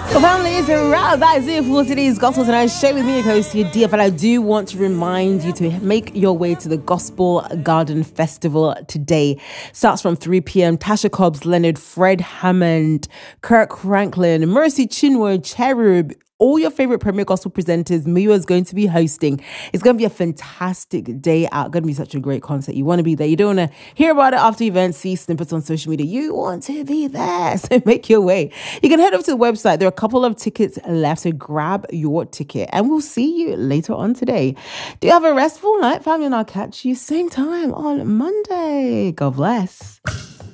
Well, family, it's a wrap. That is it for today's Gospel Tonight. Share with me, your host, your dear. But I do want to remind you to make your way to the Gospel Garden Festival today. Starts from 3 p.m. Tasha Cobbs, Leonard, Fred Hammond, Kirk Franklin, Mercy Chinwo, Cherub, all your favorite Premier Gospel presenters. Miwa is going to be hosting. It's going to be a fantastic day out. Going to be such a great concert. You want to be there. You don't want to hear about it after the event, see snippets on social media. You want to be there. So make your way. You can head over to the website. There are a couple of tickets left. So grab your ticket and we'll see you later on today. Do you have a restful night, family? And I'll catch you same time on Monday. God bless.